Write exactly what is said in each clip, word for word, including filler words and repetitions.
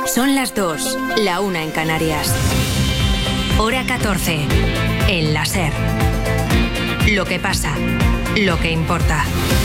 Son las dos, la una en Canarias. Hora catorce, en la SER. Lo que pasa, lo que importa.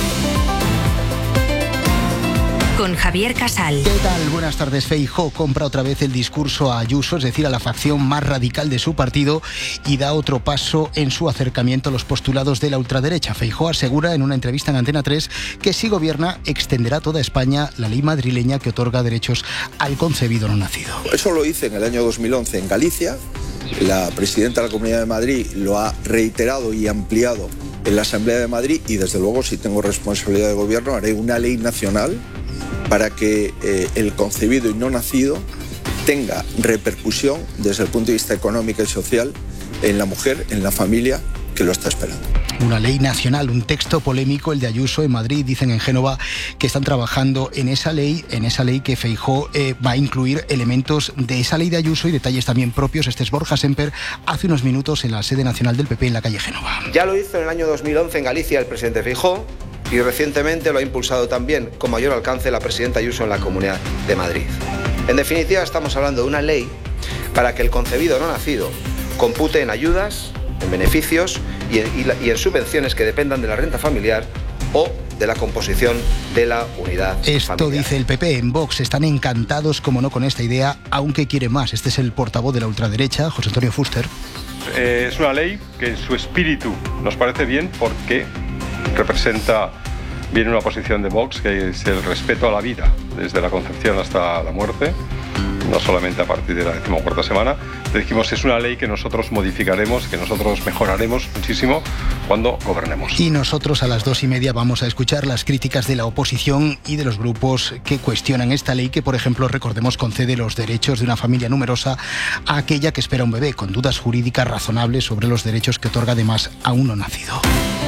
Con Javier Casal. ¿Qué tal? Buenas tardes. Feijóo compra otra vez el discurso a Ayuso, es decir, a la facción más radical de su partido, y da otro paso en su acercamiento a los postulados de la ultraderecha. Feijóo asegura en una entrevista en Antena tres que si gobierna extenderá a toda España la ley madrileña que otorga derechos al concebido no nacido. Eso lo hice en el año dos mil once en Galicia. La presidenta de la Comunidad de Madrid lo ha reiterado y ampliado en la Asamblea de Madrid, y desde luego, si tengo responsabilidad de gobierno, haré una ley nacional para que eh, el concebido y no nacido tenga repercusión desde el punto de vista económico y social en la mujer, en la familia que lo está esperando. Una ley nacional, un texto polémico, el de Ayuso en Madrid. Dicen en Génova que están trabajando en esa ley, en esa ley que Feijóo eh, va a incluir elementos de esa ley de Ayuso y detalles también propios. Este es Borja Semper, hace unos minutos en la sede nacional del P P en la calle Génova. Ya lo hizo en el año dos mil once en Galicia el presidente Feijóo, y recientemente lo ha impulsado también con mayor alcance la presidenta Ayuso en la Comunidad de Madrid. En definitiva, estamos hablando de una ley para que el concebido no nacido compute en ayudas, en beneficios y en, y la, y en subvenciones que dependan de la renta familiar o de la composición de la unidad Esto familiar. Dice el P P. En Vox están encantados, como no, con esta idea, aunque quiere más. Este es el portavoz de la ultraderecha, José Antonio Fuster. Eh, es una ley que en su espíritu nos parece bien porque representa bien una posición de Vox, que es el respeto a la vida, desde la concepción hasta la muerte, no solamente a partir de la decimocuarta semana. Le dijimos, es una ley que nosotros modificaremos, que nosotros mejoraremos muchísimo cuando gobernemos. Y nosotros a las dos y media vamos a escuchar las críticas de la oposición y de los grupos que cuestionan esta ley que, por ejemplo, recordemos, concede los derechos de una familia numerosa a aquella que espera un bebé, con dudas jurídicas razonables sobre los derechos que otorga además a un no nacido.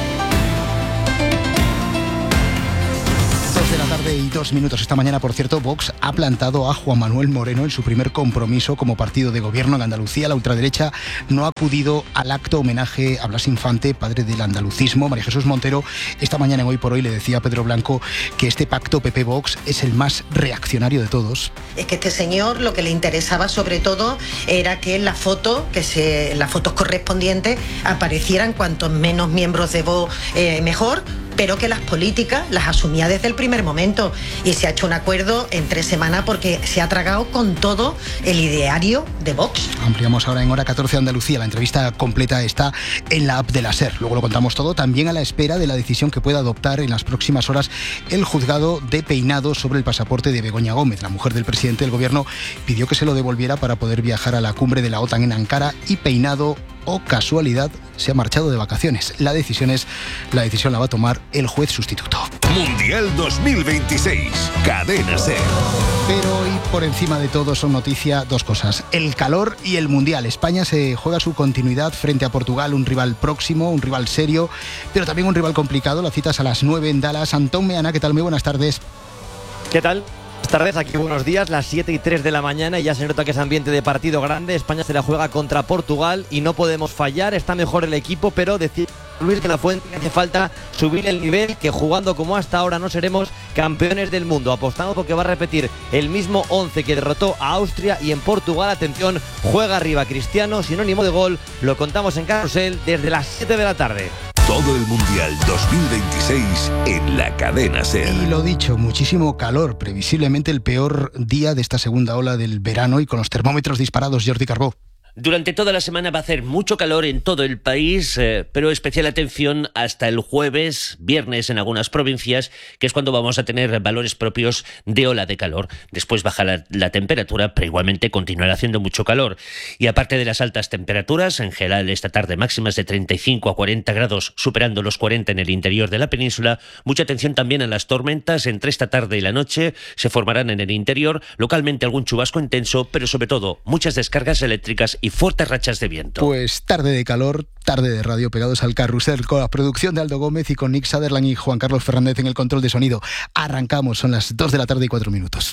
De la tarde y dos minutos esta mañana, por cierto, Vox ha plantado a Juan Manuel Moreno en su primer compromiso como partido de gobierno en Andalucía. La ultraderecha no ha acudido al acto homenaje a Blas Infante, padre del andalucismo. María Jesús Montero esta mañana en Hoy por Hoy le decía a Pedro Blanco que este pacto P P-Vox es el más reaccionario de todos. Es que este señor lo que le interesaba sobre todo era que en la foto, que se, en las fotos correspondientes aparecieran cuantos menos miembros de Vox eh, mejor, pero que las políticas las asumía desde el primer momento, y se ha hecho un acuerdo en tres semanas porque se ha tragado con todo el ideario de Vox. Ampliamos ahora en Hora catorce Andalucía. La entrevista completa está en la app de la SER. Luego lo contamos todo, también a la espera de la decisión que pueda adoptar en las próximas horas el juzgado de Peinado sobre el pasaporte de Begoña Gómez. La mujer del presidente del gobierno pidió que se lo devolviera para poder viajar a la cumbre de la OTAN en Ankara, y Peinado, o casualidad, se ha marchado de vacaciones. La decisión es, la decisión la va a tomar el juez sustituto. Mundial dos mil veintiséis, Cadena SER. Pero hoy, por encima de todo, son noticia dos cosas: el calor y el Mundial. España se juega su continuidad frente a Portugal, un rival próximo, un rival serio, pero también un rival complicado. La cita es a las nueve en Dallas. Antón Meana, ¿qué tal? Muy buenas tardes. ¿Qué tal? Buenas tardes, aquí buenos días, las siete y tres de la mañana, y ya se nota que es ambiente de partido grande. España se la juega contra Portugal y no podemos fallar. Está mejor el equipo, pero decir Luis de la Fuente que hace falta subir el nivel, que jugando como hasta ahora no seremos campeones del mundo. Apostamos porque va a repetir el mismo once que derrotó a Austria, y en Portugal, atención, juega arriba Cristiano, sinónimo de gol. Lo contamos en Carrusel desde las siete de la tarde. Todo el Mundial dos mil veintiséis en la Cadena SER. Y lo dicho, muchísimo calor, previsiblemente el peor día de esta segunda ola del verano, y con los termómetros disparados. Jordi Carbó. Durante toda la semana va a hacer mucho calor en todo el país, eh, pero especial atención hasta el jueves, viernes en algunas provincias, que es cuando vamos a tener valores propios de ola de calor. Después baja la, la temperatura, pero igualmente continuará haciendo mucho calor. Y aparte de las altas temperaturas, en general esta tarde máximas de treinta y cinco a cuarenta grados, superando los cuarenta en el interior de la península. Mucha atención también a las tormentas. Entre esta tarde y la noche se formarán en el interior, localmente algún chubasco intenso, pero sobre todo muchas descargas eléctricas y fuertes rachas de viento. Pues tarde de calor, tarde de radio, pegados al carrusel, con la producción de Aldo Gómez y con Nick Sutherland y Juan Carlos Fernández en el control de sonido. Arrancamos, son las dos de la tarde y cuatro minutos.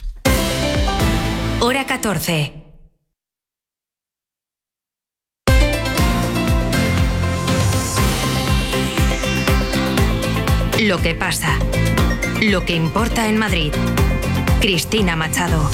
Hora catorce. Lo que pasa, lo que importa en Madrid. Cristina Machado.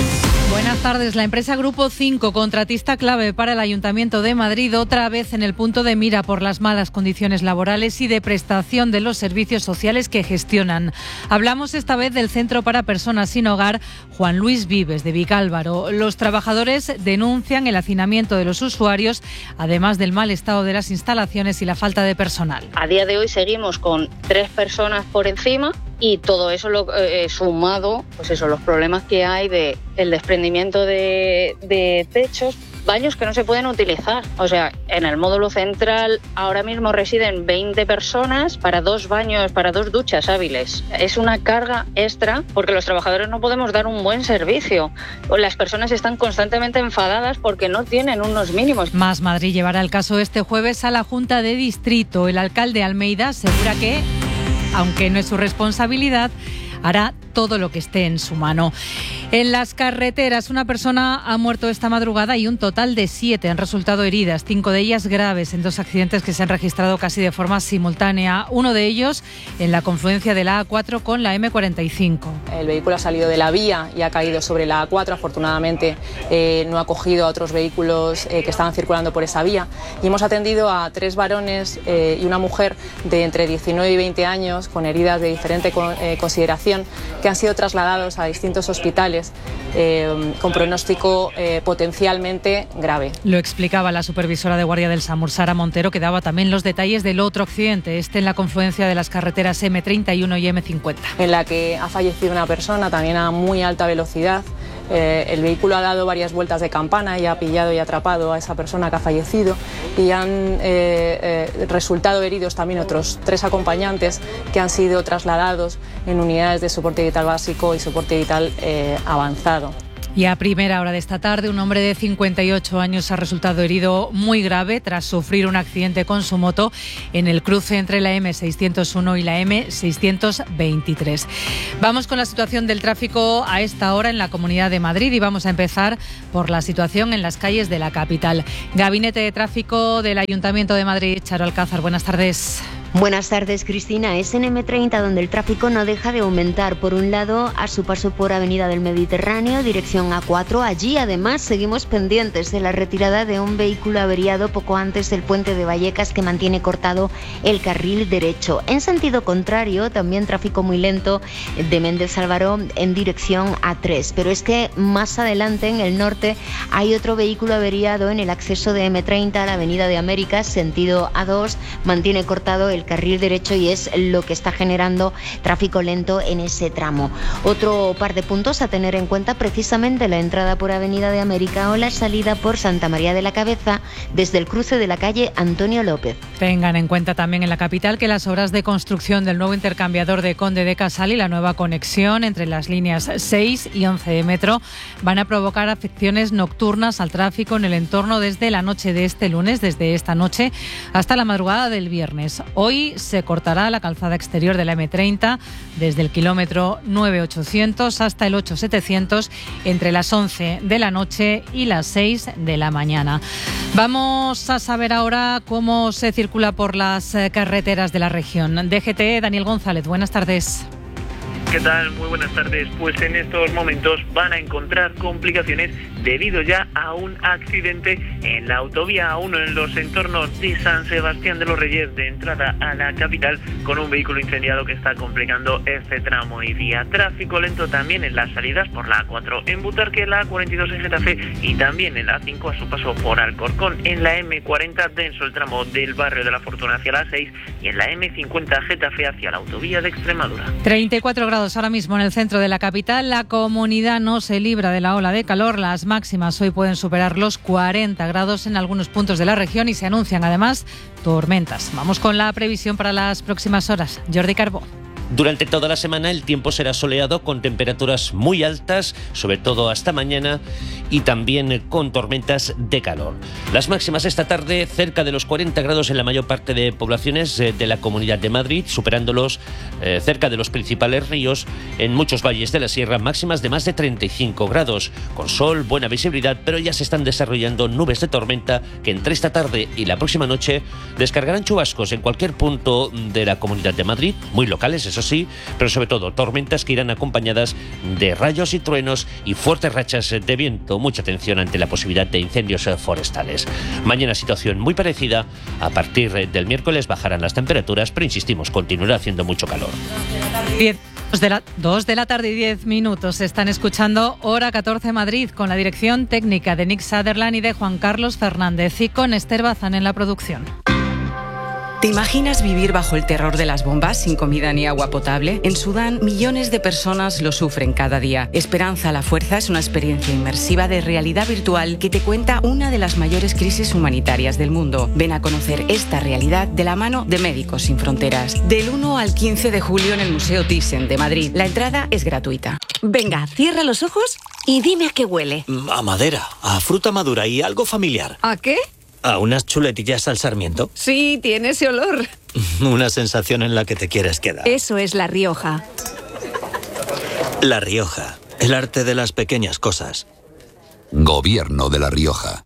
Buenas tardes. La empresa Grupo cinco, contratista clave para el Ayuntamiento de Madrid, otra vez en el punto de mira por las malas condiciones laborales y de prestación de los servicios sociales que gestionan. Hablamos esta vez del Centro para Personas Sin Hogar Juan Luis Vives de Vicálvaro. Los trabajadores denuncian el hacinamiento de los usuarios, además del mal estado de las instalaciones y la falta de personal. A día de hoy seguimos con tres personas por encima y todo eso lo, eh, sumado, pues eso, los problemas que hay de el desprendimiento de, de techos, baños que no se pueden utilizar. O sea, en el módulo central ahora mismo residen veinte personas para dos baños, para dos duchas hábiles. Es una carga extra porque los trabajadores no podemos dar un buen servicio. Las personas están constantemente enfadadas porque no tienen unos mínimos. Más Madrid llevará el caso este jueves a la Junta de Distrito. El alcalde Almeida asegura que, aunque no es su responsabilidad, hará todo lo que esté en su mano. En las carreteras, una persona ha muerto esta madrugada y un total de siete han resultado heridas, cinco de ellas graves, en dos accidentes que se han registrado casi de forma simultánea. Uno de ellos en la confluencia de la A cuatro con la eme cuarenta y cinco. El vehículo ha salido de la vía y ha caído sobre la A cuatro. Afortunadamente eh, no ha cogido a otros vehículos eh, que estaban circulando por esa vía. Y hemos atendido a tres varones eh, y una mujer de entre diecinueve y veinte años con heridas de diferente con, eh, consideración, que han sido trasladados a distintos hospitales eh, con pronóstico eh, potencialmente grave. Lo explicaba la supervisora de guardia del SAMUR, Sara Montero, que daba también los detalles del otro accidente, este en la confluencia de las carreteras eme treinta y uno y eme cincuenta. En la que ha fallecido una persona también a muy alta velocidad. Eh, el vehículo ha dado varias vueltas de campana y ha pillado y atrapado a esa persona que ha fallecido, y han eh, eh, resultado heridos también otros tres acompañantes que han sido trasladados en unidades de soporte vital básico y soporte vital eh, avanzado. Y a primera hora de esta tarde, un hombre de cincuenta y ocho años ha resultado herido muy grave tras sufrir un accidente con su moto en el cruce entre la eme seiscientos uno y la eme seiscientos veintitrés. Vamos con la situación del tráfico a esta hora en la Comunidad de Madrid y vamos a empezar por la situación en las calles de la capital. Gabinete de Tráfico del Ayuntamiento de Madrid, Charo Alcázar, buenas tardes. Buenas tardes, Cristina. Es en eme treinta donde el tráfico no deja de aumentar. Por un lado, a su paso por Avenida del Mediterráneo, dirección A cuatro. Allí, además, seguimos pendientes de la retirada de un vehículo averiado poco antes del puente de Vallecas que mantiene cortado el carril derecho. En sentido contrario, también tráfico muy lento de Méndez Álvaro en dirección A tres. Pero es que más adelante, en el norte, hay otro vehículo averiado en el acceso de eme treinta a la Avenida de Américas, sentido A dos. Mantiene cortado el carril derecho y es lo que está generando tráfico lento en ese tramo. Otro par de puntos a tener en cuenta, precisamente la entrada por Avenida de América o la salida por Santa María de la Cabeza desde el cruce de la calle Antonio López. Tengan en cuenta también en la capital que las obras de construcción del nuevo intercambiador de Conde de Casal y la nueva conexión entre las líneas seis y once de metro van a provocar afecciones nocturnas al tráfico en el entorno desde la noche de este lunes, desde esta noche hasta la madrugada del viernes. Hoy se cortará la calzada exterior de la eme treinta desde el kilómetro nueve mil ochocientos hasta el ocho mil setecientos entre las once de la noche y las seis de la mañana. Vamos a saber ahora cómo se circula por las carreteras de la región. D G T, Daniel González, buenas tardes. ¿Qué tal? Muy buenas tardes. Pues en estos momentos van a encontrar complicaciones debido ya a un accidente en la autovía A uno en los entornos de San Sebastián de los Reyes de entrada a la capital, con un vehículo incendiado que está complicando este tramo y vía. Tráfico lento también en las salidas por la A cuatro en Butarque, la A cuarenta y dos en Getafe y también en la A cinco a su paso por Alcorcón. En la eme cuarenta denso el tramo del barrio de la Fortuna hacia la A seis y en la eme cincuenta Getafe hacia la autovía de Extremadura. treinta y cuatro grados ahora mismo en el centro de la capital. La comunidad no se libra de la ola de calor. Las máximas hoy pueden superar los cuarenta grados en algunos puntos de la región y se anuncian además tormentas. Vamos con la previsión para las próximas horas. Jordi Carbó. Durante toda la semana el tiempo será soleado con temperaturas muy altas, sobre todo hasta mañana, y también con tormentas de calor. Las máximas esta tarde cerca de los cuarenta grados en la mayor parte de poblaciones de la Comunidad de Madrid, superándolos eh, cerca de los principales ríos. En muchos valles de la sierra, máximas de más de treinta y cinco grados, con sol, buena visibilidad, pero ya se están desarrollando nubes de tormenta que entre esta tarde y la próxima noche descargarán chubascos en cualquier punto de la Comunidad de Madrid, muy locales, eso sí, pero sobre todo tormentas que irán acompañadas de rayos y truenos y fuertes rachas de viento. Mucha atención ante la posibilidad de incendios forestales. Mañana situación muy parecida. A partir del miércoles bajarán las temperaturas, pero insistimos, continuará haciendo mucho calor. diez de la, dos de la tarde y diez minutos. Están escuchando Hora catorce Madrid, con la dirección técnica de Nick Sutherland y de Juan Carlos Fernández, y con Esther Bazán en la producción. ¿Te imaginas vivir bajo el terror de las bombas sin comida ni agua potable? En Sudán, millones de personas lo sufren cada día. Esperanza a la Fuerza es una experiencia inmersiva de realidad virtual que te cuenta una de las mayores crisis humanitarias del mundo. Ven a conocer esta realidad de la mano de Médicos Sin Fronteras. Del uno al quince de julio en el Museo Thyssen de Madrid. La entrada es gratuita. Venga, cierra los ojos y dime a qué huele. A madera, a fruta madura y algo familiar. ¿A qué? ¿A unas chuletillas al sarmiento? Sí, tiene ese olor. Una sensación en la que te quieres quedar. Eso es La Rioja. La Rioja, el arte de las pequeñas cosas. Gobierno de La Rioja.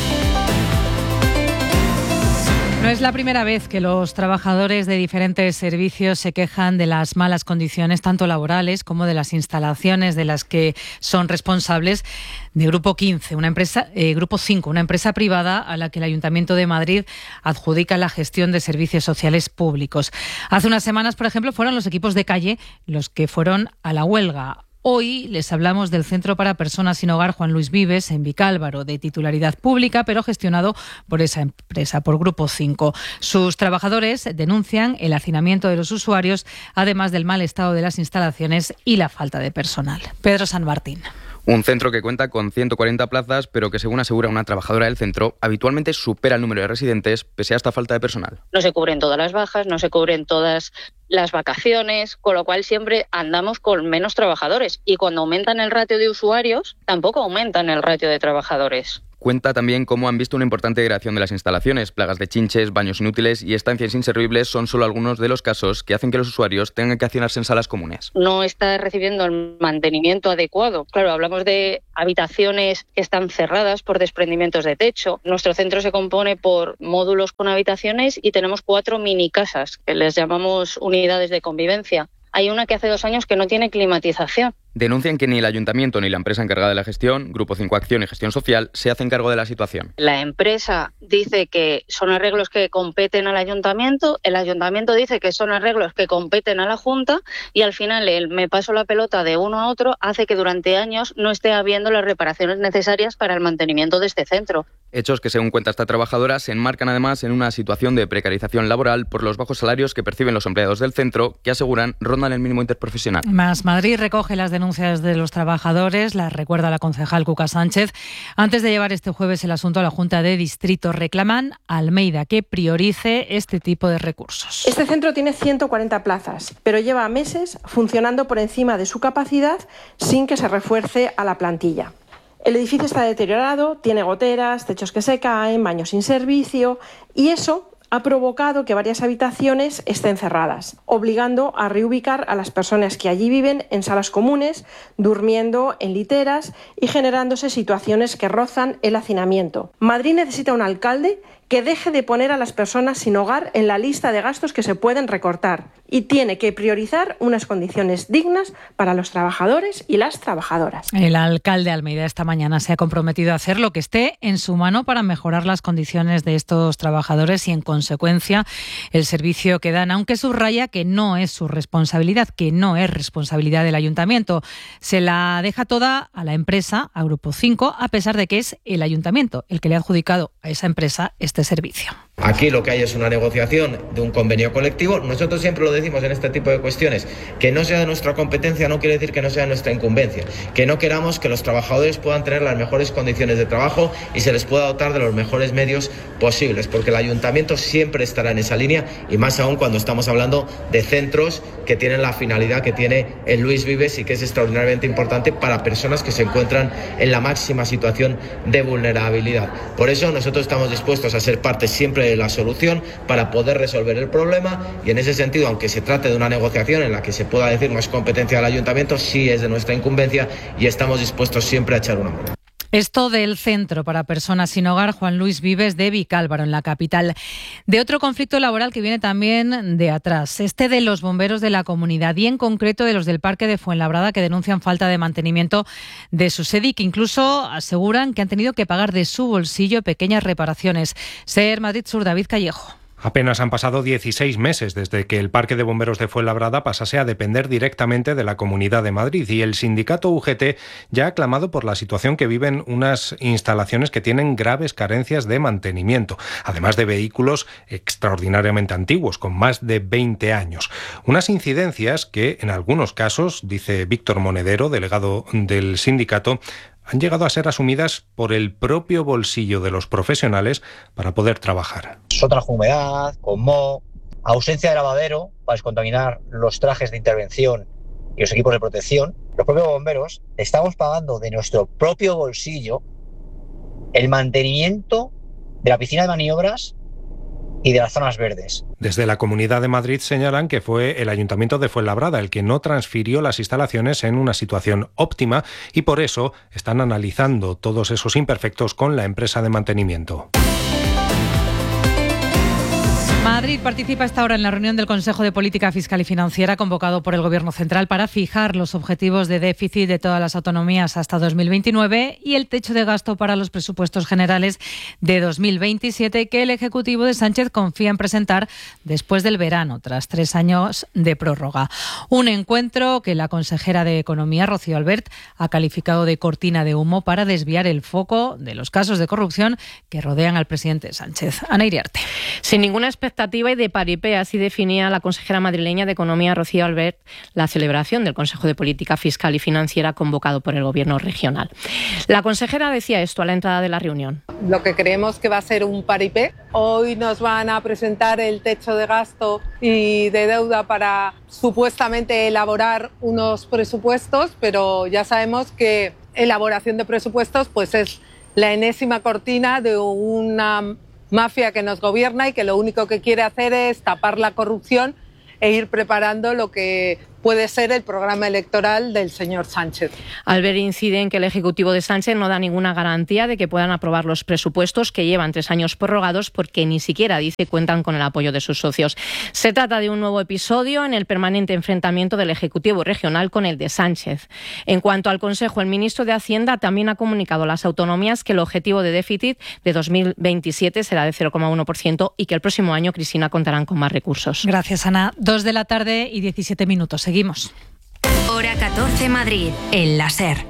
No es la primera vez que los trabajadores de diferentes servicios se quejan de las malas condiciones, tanto laborales como de las instalaciones de las que son responsables de Grupo quince, una empresa, eh, Grupo cinco, una empresa privada a la que el Ayuntamiento de Madrid adjudica la gestión de servicios sociales públicos. Hace unas semanas, por ejemplo, fueron los equipos de calle los que fueron a la huelga. Hoy les hablamos del Centro para Personas Sin Hogar Juan Luis Vives, en Vicálvaro, de titularidad pública, pero gestionado por esa empresa, por Grupo cinco. Sus trabajadores denuncian el hacinamiento de los usuarios, además del mal estado de las instalaciones y la falta de personal. Pedro San Martín. Un centro que cuenta con ciento cuarenta plazas, pero que, según asegura una trabajadora del centro, habitualmente supera el número de residentes pese a esta falta de personal. No se cubren todas las bajas, no se cubren todas las vacaciones, con lo cual siempre andamos con menos trabajadores. Y cuando aumentan el ratio de usuarios, tampoco aumentan el ratio de trabajadores. Cuenta también cómo han visto una importante degradación de las instalaciones. Plagas de chinches, baños inútiles y estancias inservibles son solo algunos de los casos que hacen que los usuarios tengan que hacinarse en salas comunes. No está recibiendo el mantenimiento adecuado. Claro, hablamos de habitaciones que están cerradas por desprendimientos de techo. Nuestro centro se compone por módulos con habitaciones y tenemos cuatro mini casas, que les llamamos unidades de convivencia. Hay una que hace dos años que no tiene climatización. Denuncian que ni el ayuntamiento ni la empresa encargada de la gestión, Grupo cinco Acción y Gestión Social, se hacen cargo de la situación. La empresa dice que son arreglos que competen al ayuntamiento, el ayuntamiento dice que son arreglos que competen a la Junta y al final el me paso la pelota de uno a otro hace que durante años no esté habiendo las reparaciones necesarias para el mantenimiento de este centro. Hechos que, según cuenta esta trabajadora, se enmarcan además en una situación de precarización laboral por los bajos salarios que perciben los empleados del centro, que aseguran rondan el mínimo interprofesional. Más Madrid recoge las denuncias de los trabajadores, las recuerda la concejal Cuca Sánchez. Antes de llevar este jueves el asunto a la Junta de Distrito, reclaman a Almeida que priorice este tipo de recursos. Este centro tiene ciento cuarenta plazas, pero lleva meses funcionando por encima de su capacidad sin que se refuerce a la plantilla. El edificio está deteriorado, tiene goteras, techos que se caen, baños sin servicio y eso ha provocado que varias habitaciones estén cerradas, obligando a reubicar a las personas que allí viven en salas comunes, durmiendo en literas y generándose situaciones que rozan el hacinamiento. Madrid necesita un alcalde que deje de poner a las personas sin hogar en la lista de gastos que se pueden recortar y tiene que priorizar unas condiciones dignas para los trabajadores y las trabajadoras. El alcalde Almeida esta mañana se ha comprometido a hacer lo que esté en su mano para mejorar las condiciones de estos trabajadores y, en consecuencia, el servicio que dan, aunque subraya que no es su responsabilidad, que no es responsabilidad del ayuntamiento. Se la deja toda a la empresa, a Grupo cinco, a pesar de que es el ayuntamiento el que le ha adjudicado a esa empresa este servicio. Aquí lo que hay es una negociación de un convenio colectivo. Nosotros siempre lo decimos en este tipo de cuestiones, que no sea de nuestra competencia no quiere decir que no sea de nuestra incumbencia, que no queramos que los trabajadores puedan tener las mejores condiciones de trabajo y se les pueda dotar de los mejores medios posibles, porque el ayuntamiento siempre estará en esa línea, y más aún cuando estamos hablando de centros que tienen la finalidad que tiene el Luis Vives y que es extraordinariamente importante para personas que se encuentran en la máxima situación de vulnerabilidad. Por eso nosotros estamos dispuestos a ser parte siempre de la solución para poder resolver el problema, y en ese sentido, aunque se trate de una negociación en la que se pueda decir no es competencia del ayuntamiento, sí es de nuestra incumbencia y estamos dispuestos siempre a echar una mano. Esto del Centro para Personas Sin Hogar Juan Luis Vives de Vicálvaro, en la capital. De otro conflicto laboral que viene también de atrás, este de los bomberos de la comunidad y en concreto de los del Parque de Fuenlabrada, que denuncian falta de mantenimiento de su sede y que incluso aseguran que han tenido que pagar de su bolsillo pequeñas reparaciones. Ser Madrid Sur, David Callejo. Apenas han pasado dieciséis meses desde que el Parque de Bomberos de Fuenlabrada pasase a depender directamente de la Comunidad de Madrid, y el sindicato U G T ya ha clamado por la situación que viven unas instalaciones que tienen graves carencias de mantenimiento, además de vehículos extraordinariamente antiguos, con más de veinte años. Unas incidencias que, en algunos casos, dice Víctor Monedero, delegado del sindicato, han llegado a ser asumidas por el propio bolsillo de los profesionales para poder trabajar. Sótano con humedad, con moho, ausencia de lavadero para descontaminar los trajes de intervención y los equipos de protección. Los propios bomberos estamos pagando de nuestro propio bolsillo el mantenimiento de la piscina de maniobras y de las zonas verdes. Desde la Comunidad de Madrid señalan que fue el Ayuntamiento de Fuenlabrada el que no transfirió las instalaciones en una situación óptima, y por eso están analizando todos esos imperfectos con la empresa de mantenimiento. Madrid participa esta hora en la reunión del Consejo de Política Fiscal y Financiera convocado por el Gobierno Central para fijar los objetivos de déficit de todas las autonomías hasta dos mil veintinueve y el techo de gasto para los presupuestos generales de dos mil veintisiete, que el Ejecutivo de Sánchez confía en presentar después del verano, tras tres años de prórroga. Un encuentro que la consejera de Economía, Rocío Albert, ha calificado de cortina de humo para desviar el foco de los casos de corrupción que rodean al presidente Sánchez. Ana Iriarte. Sin ninguna expectativa y de paripé, así definía la consejera madrileña de Economía, Rocío Albert, la celebración del Consejo de Política Fiscal y Financiera convocado por el Gobierno regional. La consejera decía esto a la entrada de la reunión. Lo que creemos que va a ser un paripé. Hoy nos van a presentar el techo de gasto y de deuda para supuestamente elaborar unos presupuestos, pero ya sabemos que elaboración de presupuestos pues es la enésima cortina de una mafia que nos gobierna y que lo único que quiere hacer es tapar la corrupción e ir preparando lo que puede ser el programa electoral del señor Sánchez. Albert incide en que el Ejecutivo de Sánchez no da ninguna garantía de que puedan aprobar los presupuestos que llevan tres años prorrogados, porque ni siquiera, dice, cuentan con el apoyo de sus socios. Se trata de un nuevo episodio en el permanente enfrentamiento del Ejecutivo regional con el de Sánchez. En cuanto al Consejo, el ministro de Hacienda también ha comunicado a las autonomías que el objetivo de déficit de dos mil veintisiete será de cero coma uno por ciento y que el próximo año, Cristina, contarán con más recursos. Gracias, Ana. Dos de la tarde y diecisiete minutos. Seguimos. Hora catorce Madrid, en la SER.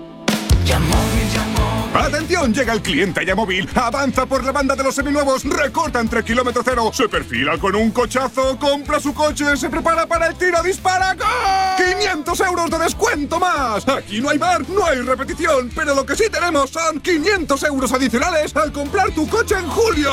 ¡Atención! Llega el cliente Yamóvil. Avanza por la banda de los seminuevos. Recorta entre kilómetro cero. Se perfila con un cochazo. Compra su coche. Se prepara para el tiro. ¡Dispara! ¡Gol! ¡quinientos euros de descuento más! Aquí no hay bar, no hay repetición. Pero lo que sí tenemos son quinientos euros adicionales al comprar tu coche en julio.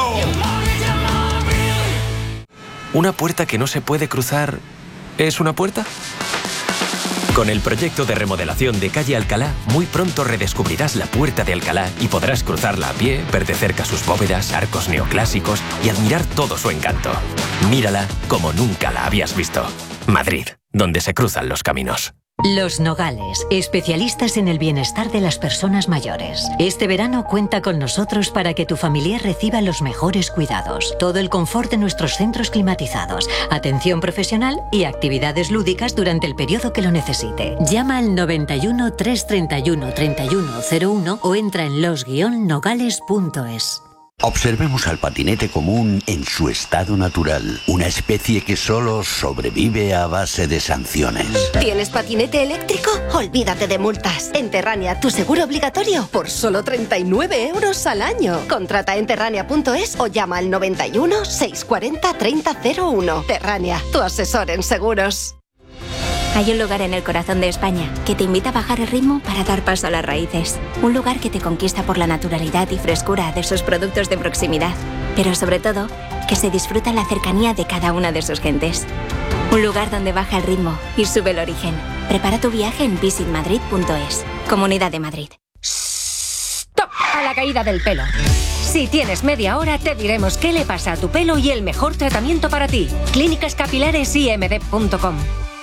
¿Una puerta que no se puede cruzar es una puerta? Con el proyecto de remodelación de Calle Alcalá, muy pronto redescubrirás la Puerta de Alcalá y podrás cruzarla a pie, ver de cerca sus bóvedas, arcos neoclásicos y admirar todo su encanto. Mírala como nunca la habías visto. Madrid, donde se cruzan los caminos. Los Nogales, especialistas en el bienestar de las personas mayores. Este verano cuenta con nosotros para que tu familiar reciba los mejores cuidados. Todo el confort de nuestros centros climatizados, atención profesional y actividades lúdicas durante el periodo que lo necesite. Llama al noventa y uno, trescientos treinta y uno, treinta y uno cero uno o entra en los guion nogales punto es. Observemos al patinete común en su estado natural, una especie que solo sobrevive a base de sanciones. ¿Tienes patinete eléctrico? Olvídate de multas. En Terrania, tu seguro obligatorio por solo treinta y nueve euros al año. Contrata en terrania punto es o llama al noventa y uno, seiscientos cuarenta, treinta cero uno. Terrania, tu asesor en seguros. Hay un lugar en el corazón de España que te invita a bajar el ritmo para dar paso a las raíces. Un lugar que te conquista por la naturalidad y frescura de sus productos de proximidad. Pero sobre todo, que se disfruta la cercanía de cada una de sus gentes. Un lugar donde baja el ritmo y sube el origen. Prepara tu viaje en visit madrid punto es. Comunidad de Madrid. ¡Stop! A la caída del pelo. Si tienes media hora, te diremos qué le pasa a tu pelo y el mejor tratamiento para ti. Clínicas Capilares I M D punto com.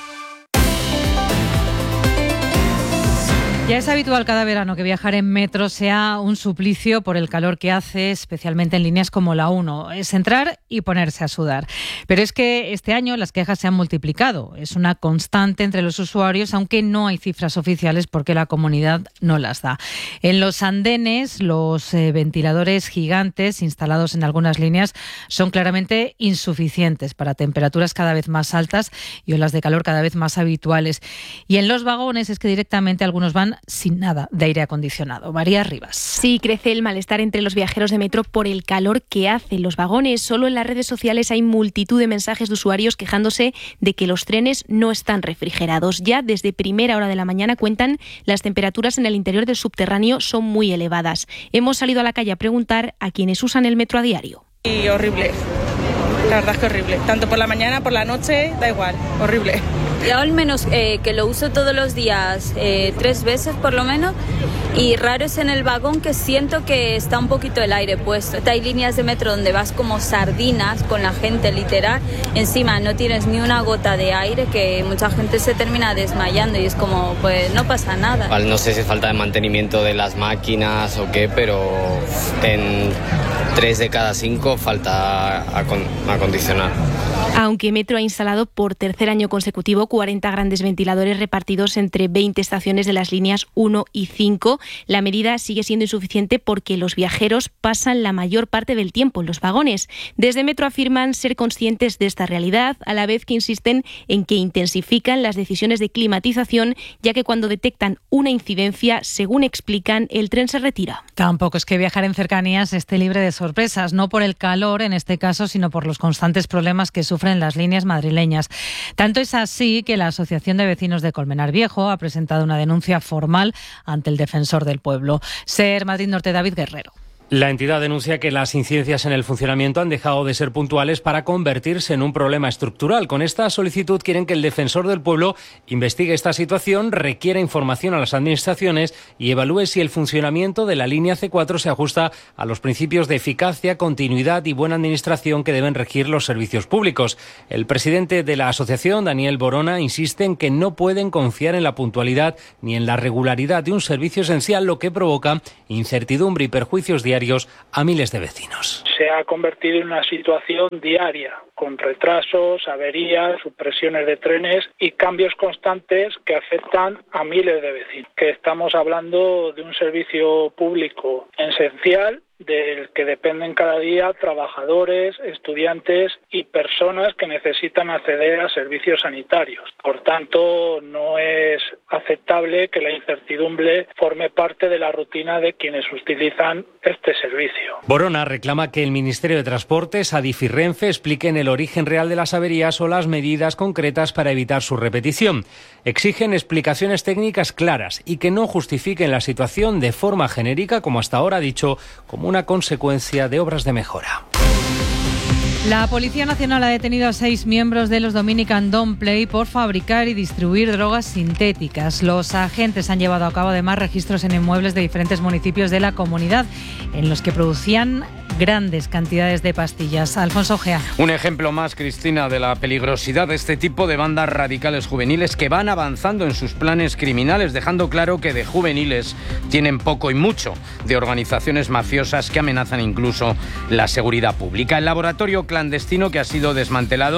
Ya es habitual cada verano que viajar en metro sea un suplicio por el calor que hace, especialmente en líneas como la uno. Es entrar y ponerse a sudar. Pero es que este año las quejas se han multiplicado. Es una constante entre los usuarios, aunque no hay cifras oficiales porque la comunidad no las da. En los andenes, los eh, ventiladores gigantes instalados en algunas líneas son claramente insuficientes para temperaturas cada vez más altas y olas de calor cada vez más habituales. Y en los vagones es que directamente algunos van sin nada de aire acondicionado. María Rivas. Sí, crece el malestar entre los viajeros de metro por el calor que hacen los vagones. Solo en las redes sociales hay multitud de mensajes de usuarios quejándose de que los trenes no están refrigerados. Ya desde primera hora de la mañana cuentan las temperaturas en el interior del subterráneo son muy elevadas. Hemos salido a la calle a preguntar a quienes usan el metro a diario. Y horrible. La verdad es que horrible. Tanto por la mañana, por la noche, da igual. Horrible. Yo al menos eh, que lo uso todos los días, eh, tres veces por lo menos, y raro es en el vagón que siento que está un poquito el aire puesto. Hay líneas de metro donde vas como sardinas con la gente literal, encima no tienes ni una gota de aire, que mucha gente se termina desmayando y es como, pues no pasa nada. No sé si es falta de mantenimiento de las máquinas o qué, pero en tres de cada cinco falta acondicionar. Aunque Metro ha instalado por tercer año consecutivo cuarenta grandes ventiladores repartidos entre veinte estaciones de las líneas uno y cinco, la medida sigue siendo insuficiente porque los viajeros pasan la mayor parte del tiempo en los vagones. Desde Metro afirman ser conscientes de esta realidad, a la vez que insisten en que intensifican las decisiones de climatización, ya que cuando detectan una incidencia, según explican, el tren se retira. Tampoco es que viajar en cercanías esté libre de sorpresas, no por el calor en este caso, sino por los constantes problemas que sufren las líneas madrileñas. Tanto es así que la Asociación de Vecinos de Colmenar Viejo ha presentado una denuncia formal ante el Defensor del Pueblo. Ser Madrid Norte, David Guerrero. La entidad denuncia que las incidencias en el funcionamiento han dejado de ser puntuales para convertirse en un problema estructural. Con esta solicitud quieren que el Defensor del Pueblo investigue esta situación, requiera información a las administraciones y evalúe si el funcionamiento de la línea ce cuatro se ajusta a los principios de eficacia, continuidad y buena administración que deben regir los servicios públicos. El presidente de la asociación, Daniel Borona, insiste en que no pueden confiar en la puntualidad ni en la regularidad de un servicio esencial, lo que provoca incertidumbre y perjuicios diarios a miles de vecinos. Se ha convertido en una situación diaria, con retrasos, averías, supresiones de trenes y cambios constantes que afectan a miles de vecinos. Que estamos hablando de un servicio público esencial del que dependen cada día trabajadores, estudiantes y personas que necesitan acceder a servicios sanitarios. Por tanto, no es aceptable que la incertidumbre forme parte de la rutina de quienes utilizan este servicio. Borona reclama que el Ministerio de Transportes, Adif y Renfe expliquen el origen real de las averías o las medidas concretas para evitar su repetición. Exigen explicaciones técnicas claras y que no justifiquen la situación de forma genérica, como hasta ahora ha dicho, como una consecuencia de obras de mejora. La Policía Nacional ha detenido a seis miembros de los Dominican Don't Play por fabricar y distribuir drogas sintéticas. Los agentes han llevado a cabo además registros en inmuebles de diferentes municipios de la comunidad en los que producían grandes cantidades de pastillas. Alfonso Gea. Un ejemplo más, Cristina, de la peligrosidad de este tipo de bandas radicales juveniles que van avanzando en sus planes criminales, dejando claro que de juveniles tienen poco y mucho, de organizaciones mafiosas que amenazan incluso la seguridad pública. El laboratorio clandestino que ha sido desmantelado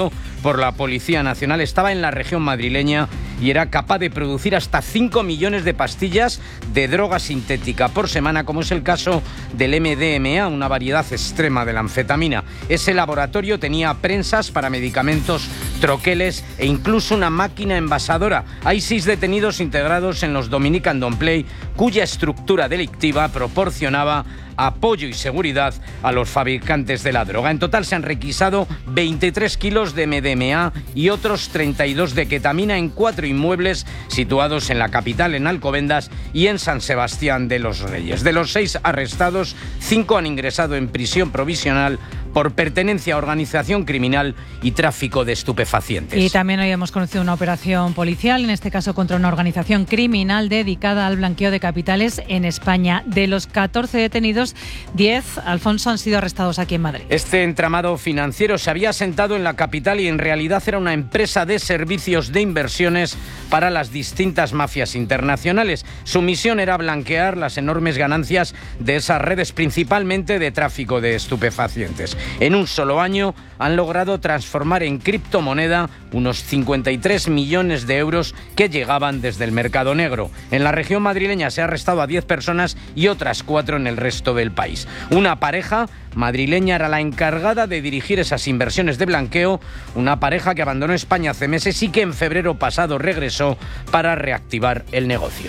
por la Policía Nacional, estaba en la región madrileña y era capaz de producir hasta cinco millones de pastillas de droga sintética por semana, como es el caso del M D M A, una variedad extrema de la anfetamina. Ese laboratorio tenía prensas para medicamentos, troqueles e incluso una máquina envasadora. Hay seis detenidos integrados en los Dominican Don't Play, cuya estructura delictiva proporcionaba apoyo y seguridad a los fabricantes de la droga. En total se han requisado veintitrés kilos de M D M A y otros treinta y dos de ketamina en cuatro inmuebles situados en la capital, en Alcobendas y en San Sebastián de los Reyes. De los seis arrestados, cinco han ingresado en prisión provisional por pertenencia a organización criminal y tráfico de estupefacientes. Y también hoy hemos conocido una operación policial, en este caso contra una organización criminal dedicada al blanqueo de capitales en España. De los catorce detenidos, diez, Alfonso, han sido arrestados aquí en Madrid. Este entramado financiero se había asentado en la capital y en realidad era una empresa de servicios de inversiones para las distintas mafias internacionales. Su misión era blanquear las enormes ganancias de esas redes, principalmente de tráfico de estupefacientes. En un solo año han logrado transformar en criptomoneda unos cincuenta y tres millones de euros que llegaban desde el mercado negro. En la región madrileña se ha arrestado a diez personas y otras cuatro en el resto del país. Una pareja madrileña era la encargada de dirigir esas inversiones de blanqueo, una pareja que abandonó España hace meses y que en febrero pasado regresó para reactivar el negocio.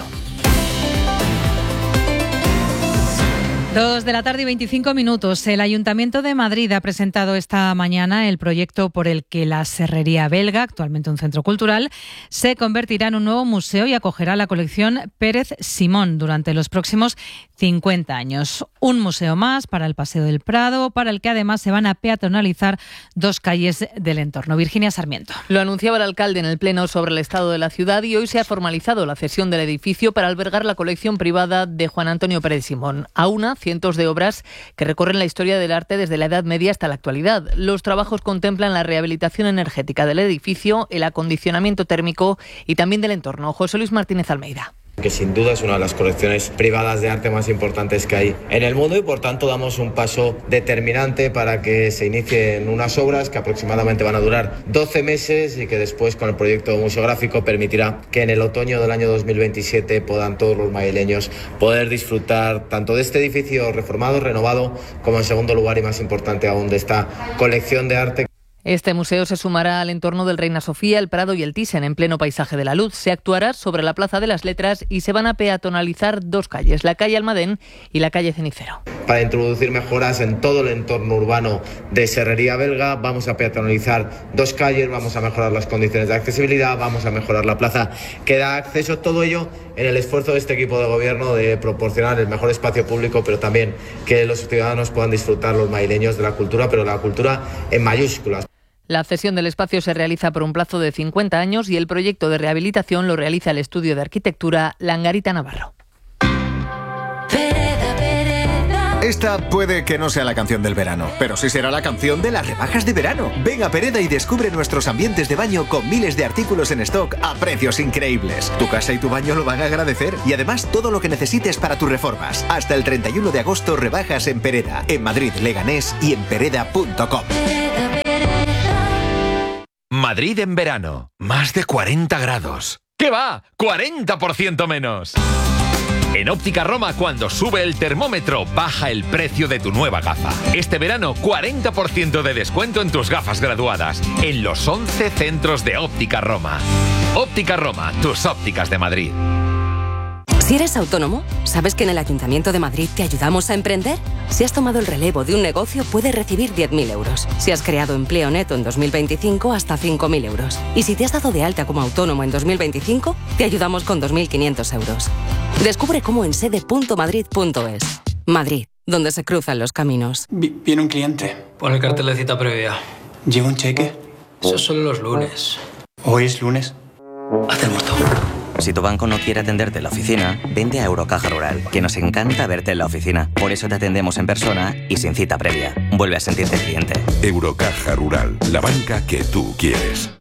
Dos de la tarde y veinticinco minutos. El Ayuntamiento de Madrid ha presentado esta mañana el proyecto por el que la Serrería Belga, actualmente un centro cultural, se convertirá en un nuevo museo y acogerá la colección Pérez Simón durante los próximos cincuenta años. Un museo más para el Paseo del Prado, para el que además se van a peatonalizar dos calles del entorno. Virginia Sarmiento. Lo anunciaba el alcalde en el Pleno sobre el estado de la ciudad y hoy se ha formalizado la cesión del edificio para albergar la colección privada de Juan Antonio Pérez Simón. A una cientos de obras que recorren la historia del arte desde la Edad Media hasta la actualidad. Los trabajos contemplan la rehabilitación energética del edificio, el acondicionamiento térmico y también del entorno. José Luis Martínez Almeida. Que sin duda es una de las colecciones privadas de arte más importantes que hay en el mundo y por tanto damos un paso determinante para que se inicien unas obras que aproximadamente van a durar doce meses y que después con el proyecto museográfico permitirá que en el otoño del año dos mil veintisiete puedan todos los madrileños poder disfrutar tanto de este edificio reformado, renovado, como en segundo lugar y más importante aún de esta colección de arte. Este museo se sumará al entorno del Reina Sofía, el Prado y el Thyssen, en pleno paisaje de la luz. Se actuará sobre la Plaza de las Letras y se van a peatonalizar dos calles, la calle Almadén y la calle Cenicero. Para introducir mejoras en todo el entorno urbano de Serrería Belga, vamos a peatonalizar dos calles, vamos a mejorar las condiciones de accesibilidad, vamos a mejorar la plaza que da acceso, todo ello en el esfuerzo de este equipo de gobierno de proporcionar el mejor espacio público, pero también que los ciudadanos puedan disfrutar, los madrileños, de la cultura, pero la cultura en mayúsculas. La cesión del espacio se realiza por un plazo de cincuenta años y el proyecto de rehabilitación lo realiza el estudio de arquitectura Langarita Navarro. Esta puede que no sea la canción del verano, pero sí será la canción de las rebajas de verano. Ven a Pereda y descubre nuestros ambientes de baño con miles de artículos en stock a precios increíbles. Tu casa y tu baño lo van a agradecer y además todo lo que necesites para tus reformas. Hasta el treinta y uno de agosto rebajas en Pereda, en Madrid, Leganés y en pereda punto com. Madrid en verano, más de cuarenta grados. ¿Qué va? ¡cuarenta por ciento menos! En Óptica Roma, cuando sube el termómetro, baja el precio de tu nueva gafa. Este verano, cuarenta por ciento de descuento en tus gafas graduadas, en los once centros de Óptica Roma. Óptica Roma, tus ópticas de Madrid. Si eres autónomo, ¿sabes que en el Ayuntamiento de Madrid te ayudamos a emprender? Si has tomado el relevo de un negocio, puedes recibir diez mil euros. Si has creado empleo neto en dos mil veinticinco, hasta cinco mil euros. Y si te has dado de alta como autónomo en dos mil veinticinco, te ayudamos con dos mil quinientos euros. Descubre cómo en sede punto madrid punto es. Madrid, donde se cruzan los caminos. Viene un cliente. Pon el cartel de cita previa. ¿Lleva un cheque? Eso solo los lunes. ¿Hoy es lunes? Haz el muerto. Si tu banco no quiere atenderte en la oficina, vente a Eurocaja Rural, que nos encanta verte en la oficina. Por eso te atendemos en persona y sin cita previa. Vuelve a sentirte cliente. Eurocaja Rural, la banca que tú quieres.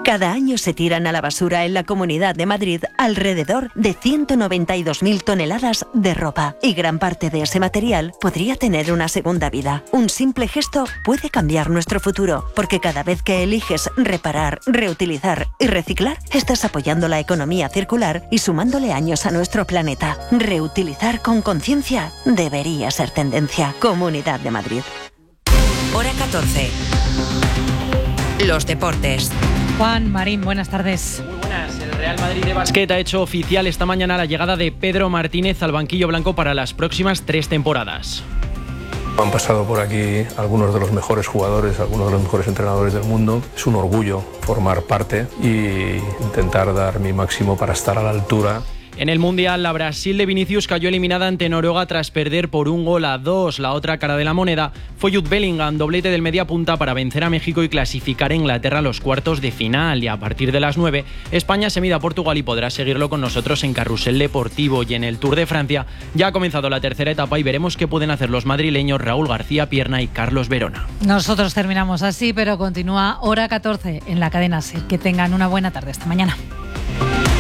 Cada año se tiran a la basura en la Comunidad de Madrid alrededor de ciento noventa y dos mil toneladas de ropa, y gran parte de ese material podría tener una segunda vida. Un simple gesto puede cambiar nuestro futuro, porque cada vez que eliges reparar, reutilizar y reciclar, estás apoyando la economía circular y sumándole años a nuestro planeta. Reutilizar con conciencia debería ser tendencia. Comunidad de Madrid. Hora catorce. Los deportes. Juan Marín, buenas tardes. Muy buenas. El Real Madrid de básquet ha hecho oficial esta mañana la llegada de Pedro Martínez al banquillo blanco para las próximas tres temporadas. Han pasado por aquí algunos de los mejores jugadores, algunos de los mejores entrenadores del mundo. Es un orgullo formar parte y intentar dar mi máximo para estar a la altura. En el Mundial, la Brasil de Vinicius cayó eliminada ante Noruega tras perder por un gol a dos. La otra cara de la moneda fue Jude Bellingham, doblete del mediapunta para vencer a México y clasificar a Inglaterra a los cuartos de final. Y a partir de las nueve, España se mide a Portugal y podrá seguirlo con nosotros en Carrusel Deportivo. Y en el Tour de Francia ya ha comenzado la tercera etapa y veremos qué pueden hacer los madrileños Raúl García Pierna y Carlos Verona. Nosotros terminamos así, pero continúa Hora catorce en la cadena SER. Que tengan una buena tarde. Hasta mañana.